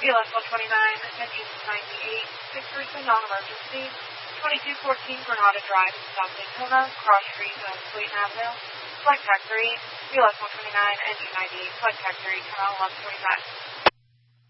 BLS 129, engine 98, Dickerson non-emergency, 2214 Granada Drive, South Daytona, cross street of Clayton Avenue, flight tech 3, BLS 129, engine 98, flight tech 3, turn on 1145.